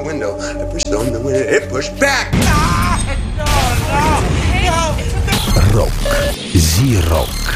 window. I pushed it on the window. It pushed back. Rock, Zi Rock.